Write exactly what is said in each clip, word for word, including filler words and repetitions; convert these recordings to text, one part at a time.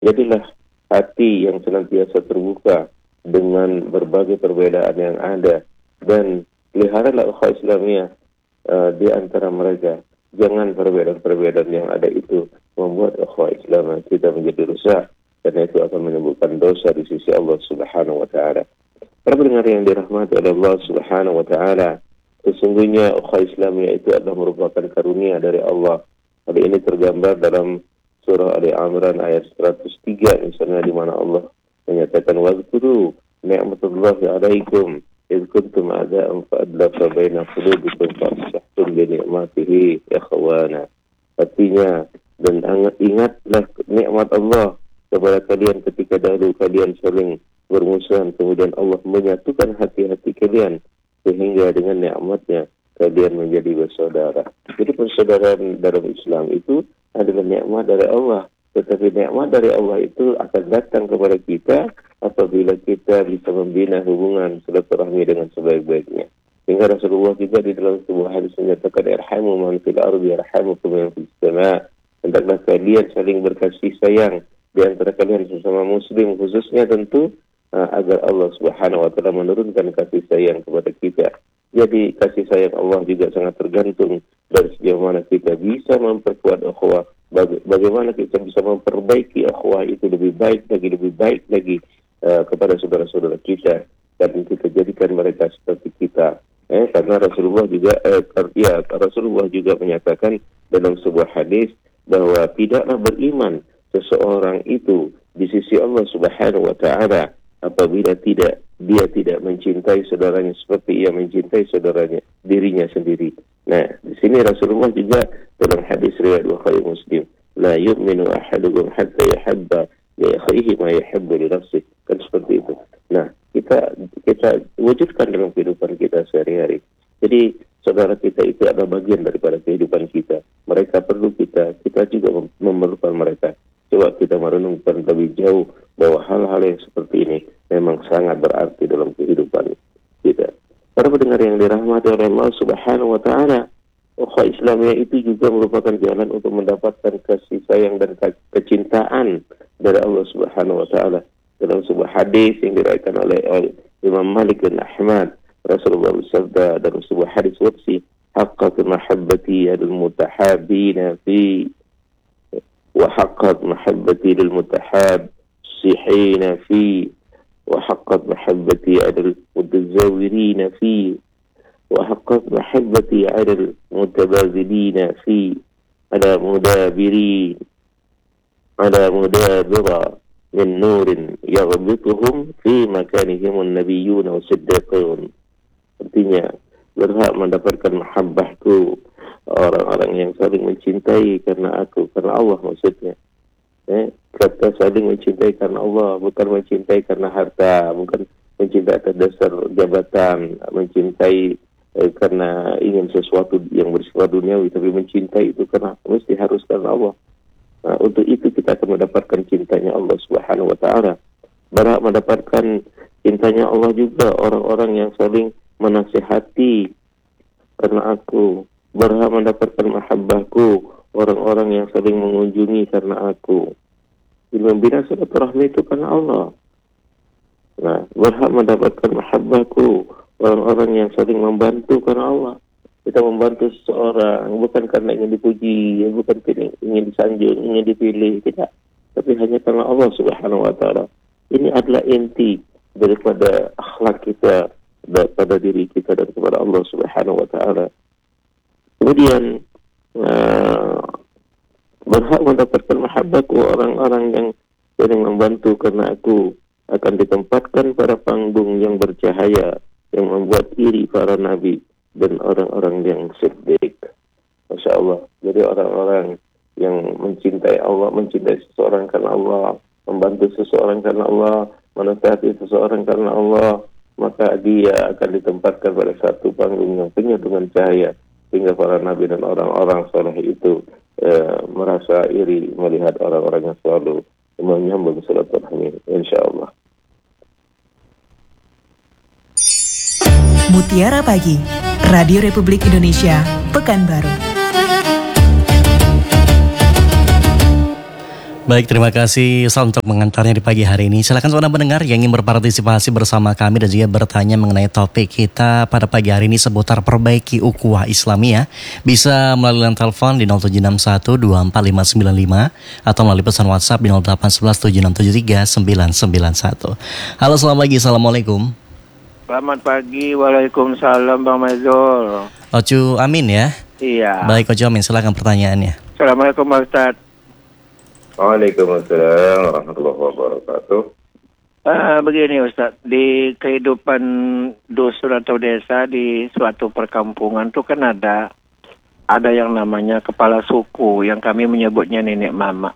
Jadilah hati yang senantiasa terbuka dengan berbagai perbedaan yang ada, dan peliharalah ukhuwah Islamiyah uh, di antara mereka. Jangan perbedaan-perbedaan yang ada itu membuat ukhuwah Islamiyah kita menjadi rusak, karena itu akan menyebabkan dosa di sisi Allah Subhanahu wa taala. Para pendengar yang dirahmati oleh Allah Subhanahu wa taala, sesungguhnya ukhuwah Islamiyah itu adalah merupakan karunia dari Allah. Hal ini tergambar dalam surah Ali Imran ayat seratus tiga misalnya, di mana Allah menyatakan wazkuru ni'matullahi 'alaikum idz kuntum a'da'an fa'alafa baina qulubikum fa'asbahtum bi ni'matihi ikhwana. Artinya, dan ingatlah nikmat Allah kepada kalian ketika dahulu kalian saling bermusuhan, kemudian Allah menyatukan hati-hati kalian sehingga dengan nikmatnya kalian menjadi bersaudara. Jadi persaudaraan dalam Islam itu adalah nikmat dari Allah. Tetapi nikmat dari Allah itu akan datang kepada kita apabila kita bisa membina hubungan silaturahmi dengan sebaik-baiknya. Sehingga Rasulullah juga di dalam sebuah hadis menyatakan, irhamu man fil ardi yarhamukum man fis sama'. Hendaklah kalian saling berkasih sayang di antara kalian sesama muslim, khususnya tentu uh, agar Allah Subhanahu wa taala menurunkan kasih sayang kepada kita. Jadi kasih sayang Allah juga sangat tergantung dari sejauh mana kita bisa memperkuat ukhuwah, baga- bagaimana kita bisa memperbaiki ukhuwah itu lebih baik lagi, lebih baik lagi uh, kepada saudara-saudara kita, dan kita jadikan mereka seperti kita. Eh, karena Rasulullah juga, eh, ya, Rasulullah juga menyatakan dalam sebuah hadis bahwa tidaklah beriman seseorang itu di sisi Allah Subhanahu wa taala apabila tidak dia tidak mencintai saudaranya seperti ia mencintai saudaranya dirinya sendiri. Nah, di sini Rasulullah juga dalam hadis riwayat Bukhari Muslim, la yu'minu ahadukum hatta yuhibba li akhihi ma yuhibbu li nafsihi. Kan seperti itu. Nah, kita kita wujudkan dalam kehidupan kita sehari-hari. Jadi saudara kita itu adalah bagian daripada kehidupan kita. Mereka perlu kita, kita juga memerlukan mereka. Coba kita merenungkan lebih jauh bahwa hal-hal yang seperti ini memang sangat berarti dalam kehidupan kita. Para pendengar yang dirahmati oleh Allah Subhanahu wa taala, ukhuwah Islamiyah itu juga merupakan jalan untuk mendapatkan kasih sayang dan kecintaan dari Allah Subhanahu wa taala. Dalam sebuah hadis yang diriwayatkan oleh, oleh Imam Malik bin Ahmad, Rasulullah bersabda dalam sebuah hadis qudsi, haqqat mahabbati lil mutahabbina fi wa haqqat mahabbati lil mutahabbina fi wa haqqat mahabbati lil mutazawwirina fi wa haqqat mahabbati lil mutabazilina fi ala mudabirin ala mudabira min nurin yaghbituhum fi makanihim an-nabiyyun wa siddiqun. Artinya, berhak mendapatkan mahabbahku orang-orang yang saling mencintai karena aku, karena Allah maksudnya. Eh, kata saling mencintai karena Allah, bukan mencintai karena harta, bukan mencintai atas dasar jabatan, mencintai eh, karena ingin sesuatu yang bersifat duniawi, tapi mencintai itu karena mesti harus karena Allah. Nah, untuk itu kita akan mendapatkan cintanya Allah Subhanahu wa taala. Berhak mendapatkan cintanya Allah juga orang-orang yang saling menasihati karena aku. Berhak mendapatkan mahabbahku orang-orang yang saling mengunjungi karena aku. Membina silaturahmi itu karena Allah. Nah, berhak mendapatkan mahabbahku orang-orang yang saling membantu karena Allah. Kita membantu seseorang bukan karena ingin dipuji, bukan karena ingin disanjung, ingin dipilih, tidak. Tapi hanya karena Allah Subhanahu wa taala. Ini adalah inti daripada akhlak kita pada diri kita dan kepada Allah Subhanahu wa taala. Kemudian uh, berhak mendapatkan mahabbatku orang-orang yang sering membantu karena aku akan ditempatkan pada panggung yang bercahaya yang membuat iri para nabi dan orang-orang yang siddiq. Masya Allah. Jadi orang-orang yang mencintai Allah, mencintai seseorang karena Allah, membantu seseorang karena Allah, menasihati seseorang karena Allah, maka dia akan ditempatkan pada satu panggung yang penuh dengan cahaya, sehingga para nabi dan orang-orang soleh itu eh, merasa iri melihat orang-orang yang selalu menyambung silaturahmi, insya Allah. Mutiara Pagi, Radio Republik Indonesia, Pekanbaru. Baik, terima kasih Ustaz untuk mengantarnya di pagi hari ini. Silakan saudara pendengar yang ingin berpartisipasi bersama kami dan juga bertanya mengenai topik kita pada pagi hari ini seputar perbaiki ukhuwah Islamiyah. Bisa melalui line telepon di nol tujuh enam satu dua empat lima sembilan lima atau melalui pesan WhatsApp di nol delapan satu satu tujuh enam tujuh tiga sembilan sembilan satu. Halo, selamat pagi. Assalamualaikum. Selamat pagi, waalaikumsalam Bang Mazul. Ocu Amin ya. Iya. Baik Ocu Amin, silakan pertanyaannya. Assalamualaikum Pak Ustaz. Waalaikumsalam warahmatullahi wabarakatuh. Ah, begini Ustaz, di kehidupan dusun atau desa di suatu perkampungan tuh kan ada ada yang namanya kepala suku yang kami menyebutnya nenek mama.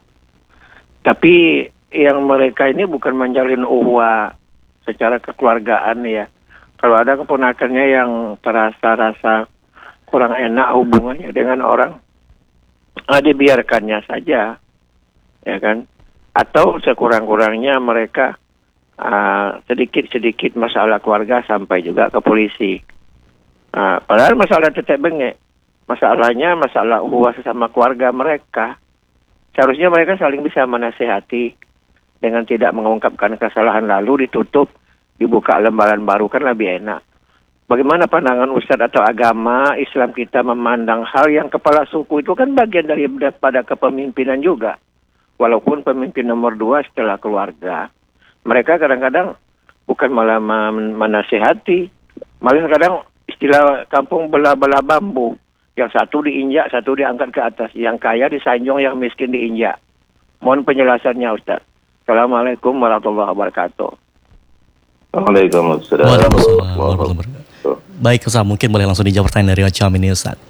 Tapi yang mereka ini bukan menjalin ukhuwah secara kekeluargaan ya. Kalau ada keponakannya yang terasa rasa kurang enak hubungannya dengan orang, ah, dibiarkannya saja, ya kan? Atau sekurang-kurangnya mereka uh, sedikit-sedikit masalah keluarga sampai juga ke polisi. Uh, padahal masalah tetek bengek, masalahnya masalah ukhuwah sesama keluarga mereka. Seharusnya mereka saling bisa menasihati dengan tidak mengungkapkan kesalahan lalu ditutup, dibuka lembaran baru, kan lebih enak. Bagaimana pandangan Ustadz atau agama Islam kita memandang hal yang kepala suku itu kan bagian daripada kepemimpinan juga. Walaupun pemimpin nomor dua setelah keluarga. Mereka kadang-kadang bukan malah menasihati, malah kadang istilah kampung belah-belah bambu. Yang satu diinjak, satu diangkat ke atas. Yang kaya disanjung, yang miskin diinjak. Mohon penjelasannya Ustaz. Assalamualaikum warahmatullahi wabarakatuh. Waalaikumsalam Waalaikumsalam warahmatullahi wabarakatuh. Baik Ustaz, mungkin boleh langsung dijawab pertanyaan dari Ocu Amin ini Ustaz.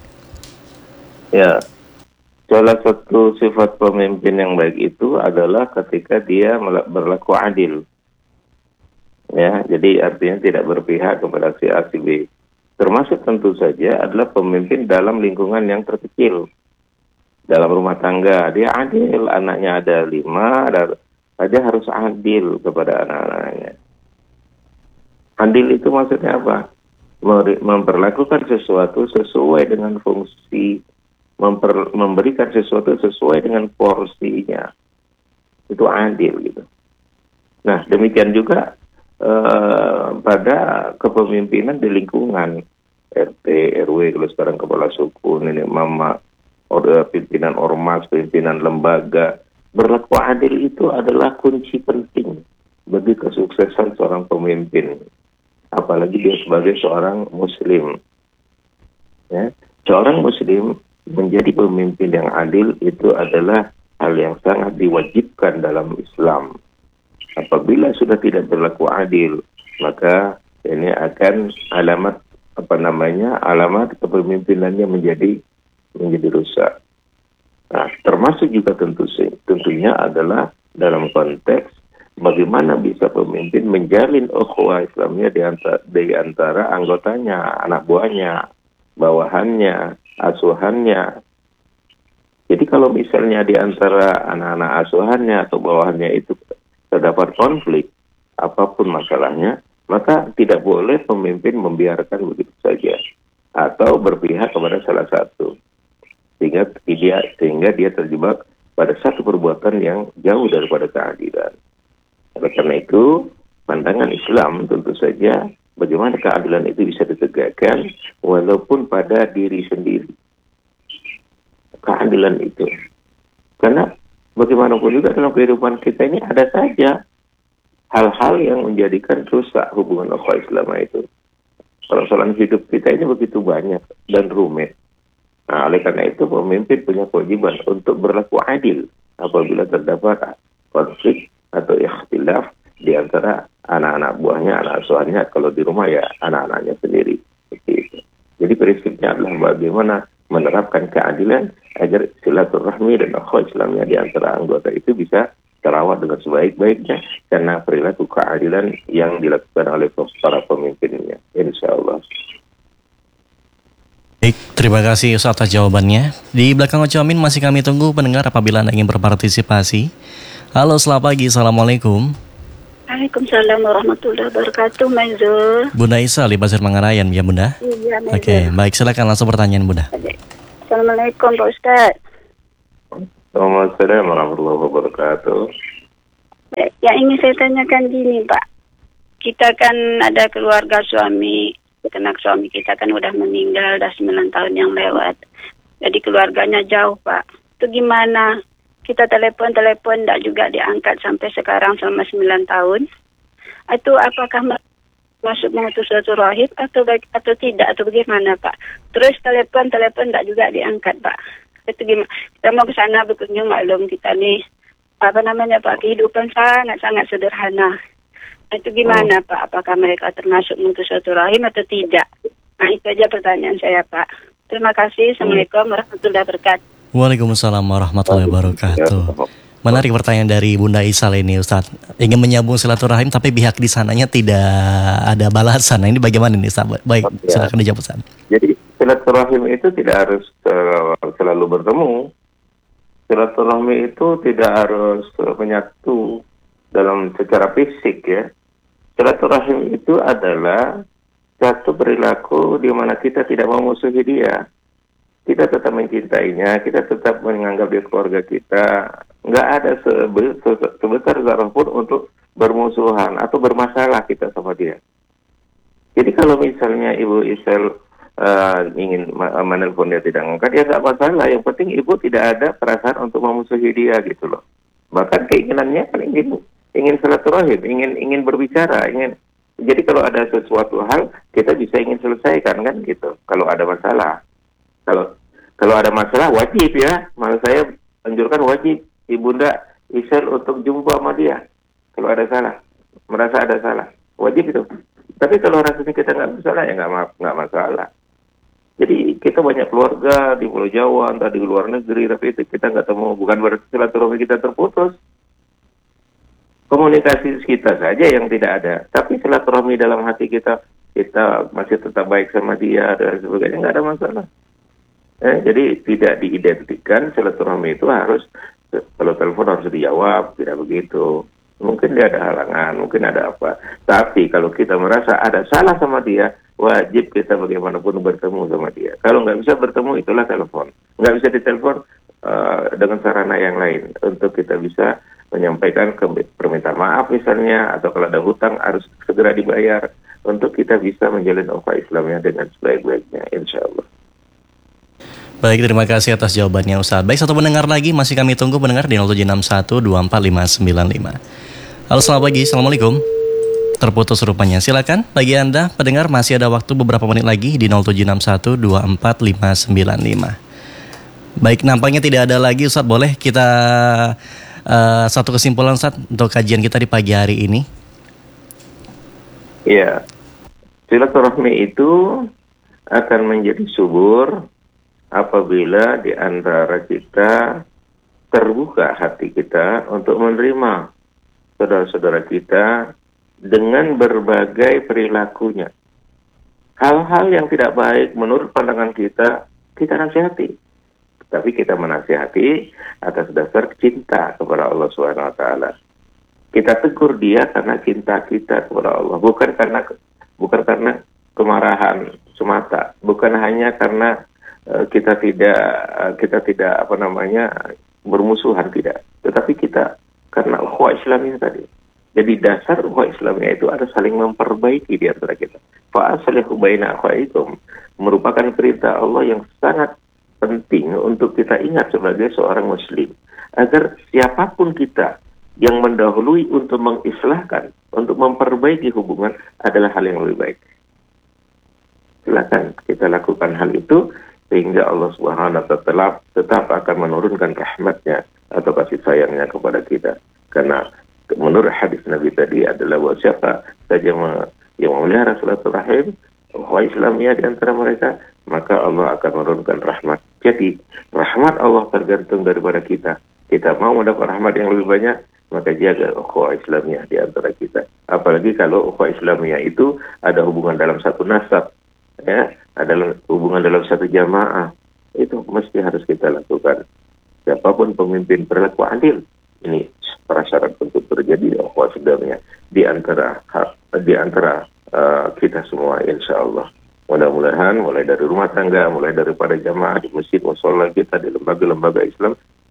Ya, salah satu sifat pemimpin yang baik itu adalah ketika dia berlaku adil. Ya, jadi artinya tidak berpihak kepada si A si B. Termasuk tentu saja adalah pemimpin dalam lingkungan yang terkecil. Dalam rumah tangga, dia adil. Anaknya ada lima, ada, dia harus adil kepada anak-anaknya. Adil itu maksudnya apa? Memperlakukan sesuatu sesuai dengan fungsi, memper, memberikan sesuatu sesuai dengan porsinya. Itu adil gitu. Nah, demikian juga Uh, pada kepemimpinan di lingkungan R T, R W, kalau sekarang kepala suku, nenek mama, or, pimpinan ormas, pimpinan lembaga. Berlaku adil itu adalah kunci penting bagi kesuksesan seorang pemimpin, apalagi dia sebagai seorang muslim. Ya, seorang muslim menjadi pemimpin yang adil itu adalah hal yang sangat diwajibkan dalam Islam. Apabila sudah tidak berlaku adil, maka ini akan alamat apa namanya alamat kepemimpinannya menjadi menjadi rusak. Nah, termasuk juga tentu tentunya adalah dalam konteks bagaimana bisa pemimpin menjalin ukhuwah Islamnya di antara, di antara anggotanya, anak buahnya, bawahannya, asuhannya. Jadi kalau misalnya di antara anak-anak asuhannya atau bawahannya itu terdapat konflik, apapun masalahnya, maka tidak boleh pemimpin membiarkan begitu saja atau berpihak kepada salah satu sehingga dia sehingga dia terjebak pada satu perbuatan yang jauh daripada keadilan. Oleh karena itu, pandangan Islam tentu saja bagaimana keadilan itu bisa ditegakkan walaupun pada diri sendiri. Keadilan itu, karena bagaimanapun juga dalam kehidupan kita ini ada saja hal-hal yang menjadikan rusak hubungan ukhuwah Islam itu. Persoalan hidup kita ini begitu banyak dan rumit. Nah, oleh karena itu pemimpin punya kewajiban untuk berlaku adil apabila terdapat konflik atau ikhtilaf di antara anak-anak buahnya, anak asuhannya. Kalau di rumah ya anak-anaknya sendiri. Seperti Jadi prinsipnya adalah bagaimana menerapkan keadilan agar silaturahmi dan ukhuwah Islamnya di antara anggota itu bisa terawat dengan sebaik-baiknya karena perilaku keadilan yang dilakukan oleh para pemimpinnya. Insya Allah. Baik, terima kasih Ustaz atas jawabannya. Di belakang Ocu Amin masih kami tunggu pendengar apabila Anda ingin berpartisipasi. Halo, selamat pagi. Assalamualaikum. Waalaikumsalam warahmatullahi wabarakatuh, Maizul. Bunda Isa, di Pasir Mangarayan, ya Bunda? Iya, Maizul. Oke, baik, silakan langsung pertanyaan Bunda. Assalamualaikum Pak Ustaz. Assalamualaikum warahmatullahi wabarakatuh. Yang ingin saya tanyakan gini, Pak. Kita kan ada keluarga suami, karena suami kita kan udah meninggal, udah sembilan tahun yang lewat. Jadi keluarganya jauh, Pak. Itu gimana? Kita telepon-telepon, tidak juga diangkat sampai sekarang selama sembilan tahun. Itu apakah masuk memutus silaturahim atau atau tidak, atau bagaimana, Pak? Terus telepon-telepon tidak juga diangkat, Pak. Itu gimana? Kita mau ke sana berkunjung, maklum kita nih, apa namanya, Pak, kehidupan sangat-sangat sederhana. Itu gimana, oh. Pak? Apakah mereka termasuk memutus silaturahim atau tidak? Nah, itu aja pertanyaan saya, Pak. Terima kasih. Assalamualaikum warahmatullahi wabarakatuh. Waalaikumsalam warahmatullahi wabarakatuh. Menarik pertanyaan dari Bunda Isal ini, Ustaz. Ingin menyambung silaturahim tapi pihak di sananya tidak ada balasan. Nah, ini bagaimana nih, Ustaz? Baik, ya. Silakan dijawab, Ustaz. Jadi silaturahim itu tidak harus uh, selalu bertemu. Silaturahmi itu tidak harus uh, menyatu dalam secara fisik, ya. Silaturahim itu adalah satu perilaku di mana kita tidak memusuhi dia. Kita tetap mencintainya, kita tetap menganggap dia keluarga kita. Nggak ada sebe- se- sebesar zarah pun untuk bermusuhan atau bermasalah kita sama dia. Jadi kalau misalnya Ibu Isel uh, ingin ma- menelpon dia tidak ngangkat, ya nggak masalah. Yang penting Ibu tidak ada perasaan untuk memusuhi dia gitu loh. Bahkan keinginannya kan ingin ingin silaturahim, ingin ingin berbicara, ingin. Jadi kalau ada sesuatu hal kita bisa ingin selesaikan kan gitu. Kalau ada masalah. Kalau kalau ada masalah wajib ya, malah saya anjurkan wajib Ibunda Isel untuk jumpa sama dia. Kalau ada salah, merasa ada salah, wajib itu. Tapi kalau rasanya kita nggak bersalah ya nggak nggak masalah. Jadi kita banyak keluarga di Pulau Jawa, entah di luar negeri, tapi itu kita nggak temu, bukan berarti silaturahmi kita terputus. Komunikasi kita saja yang tidak ada, tapi silaturahmi dalam hati kita, kita masih tetap baik sama dia dan sebagainya, nggak ada masalah. Eh, jadi tidak diidentikan silaturahmi itu harus, kalau telepon harus dijawab, tidak begitu. Mungkin dia ada halangan, mungkin ada apa. Tapi kalau kita merasa ada salah sama dia, wajib kita bagaimanapun bertemu sama dia. Kalau nggak bisa bertemu, itulah telepon. Nggak bisa ditelepon uh, dengan sarana yang lain. Untuk kita bisa menyampaikan ke permintaan maaf misalnya, atau kalau ada hutang harus segera dibayar. Untuk kita bisa menjalin ukhuwah Islamnya dengan sebaik-baiknya, insya Allah. Baik, terima kasih atas jawabannya, Ustaz. Baik, satu pendengar lagi masih kami tunggu, pendengar di nol tujuh enam satu dua empat lima sembilan lima. Halo, selamat pagi. Assalamualaikum. Terputus rupanya. Silakan bagi Anda pendengar, masih ada waktu beberapa menit lagi di nol tujuh enam satu dua empat lima sembilan lima. Baik, nampaknya tidak ada lagi, Ustaz. Boleh kita uh, satu kesimpulan, Ustaz, untuk kajian kita di pagi hari ini? Iya. Silaturahmi itu akan menjadi subur apabila di antara kita terbuka hati kita untuk menerima saudara-saudara kita dengan berbagai perilakunya. Hal-hal yang tidak baik menurut pandangan kita, kita nasihati. Tapi kita menasihati atas dasar cinta kepada Allah subhanahu wa taala. Kita tegur dia karena cinta kita kepada Allah, bukan karena bukan karena kemarahan semata, bukan hanya karena kita tidak kita tidak apa namanya bermusuhan, tidak, tetapi kita karena ukhuwah Islamiyah tadi. Jadi dasar ukhuwah Islamiyah itu ada saling memperbaiki di antara kita. Fa aslihu baina akhwaikum merupakan perintah Allah yang sangat penting untuk kita ingat sebagai seorang muslim, agar siapapun kita yang mendahului untuk mengislahkan, untuk memperbaiki hubungan adalah hal yang lebih baik. Silakan kita lakukan hal itu, sehingga Allah Subhanahu wa taala tetap akan menurunkan rahmatnya atau kasih sayangnya kepada kita. Karena menurut hadis Nabi tadi adalah bahwa siapa saja yang memelihara silaturahim, ukhuwah Islamiyah di antara mereka, maka Allah akan menurunkan rahmat. Jadi rahmat Allah tergantung daripada kita. Kita mau mendapat rahmat yang lebih banyak, maka jaga ukhuwah Islamiyah di antara kita. Apalagi kalau ukhuwah Islamiyah itu ada hubungan dalam satu nasab, ya, adalah hubungan dalam satu jamaah, itu mesti harus kita lakukan. Siapapun pemimpin berlaku adil, ini prasyarat untuk terjadi ukhuwah Islamiyah di antara di antara uh, kita semua, insya Allah. Mudah-mudahan mulai dari rumah tangga, mulai daripada jamaah di masjid, musola kita, di lembaga-lembaga Islam,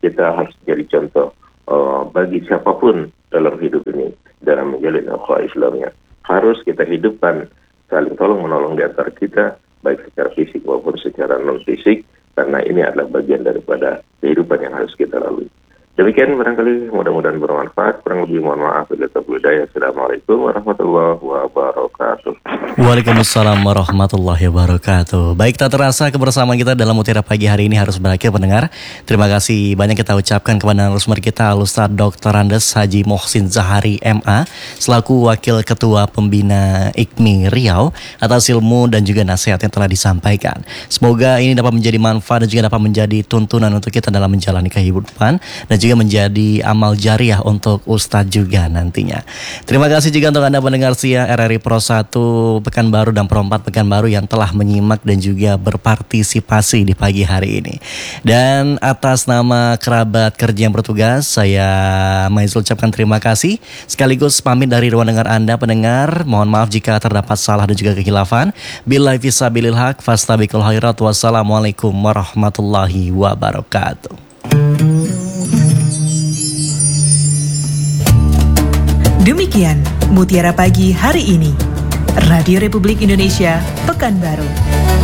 kita harus jadi contoh uh, bagi siapapun dalam hidup ini dalam menjalin ukhuwah Islamiyah. Harus kita hidupkan saling tolong menolong di antara kita, baik secara fisik maupun secara non fisik, karena ini adalah bagian daripada kehidupan yang harus kita lalui. Demikian barangkali, mudah-mudahan bermanfaat. Kurang lebih mohon maaf bila terbelah. Assalamualaikum warahmatullahi wabarakatuh. Waalaikumsalam warahmatullahi wabarakatuh. Baik, tak terasa kebersamaan kita dalam Mutiara Pagi hari ini harus berakhir, pendengar. Terima kasih banyak kita ucapkan kepada narasumber kita, Al-Ustaz Doktor Andes Haji Muhsin Zahari M A selaku Wakil Ketua Pembina I K M I Riau atas ilmu dan juga nasihat yang telah disampaikan. Semoga ini dapat menjadi manfaat dan juga dapat menjadi tuntunan untuk kita dalam menjalani kehidupan dan juga menjadi amal jariah untuk Ustadz juga nantinya. Terima kasih juga untuk Anda pendengar setia R R I Pro satu Pekanbaru dan Pro empat Pekanbaru yang telah menyimak dan juga berpartisipasi di pagi hari ini. Dan atas nama kerabat kerja yang bertugas, saya Maizul ucapkan terima kasih. Sekaligus pamit dari ruang dengar Anda pendengar. Mohon maaf jika terdapat salah dan juga kekhilafan. Billahi fisabilil haq, fastabiqul khairat. Wassalamualaikum warahmatullahi wabarakatuh. Demikian Mutiara Pagi hari ini. Radio Republik Indonesia, Pekanbaru.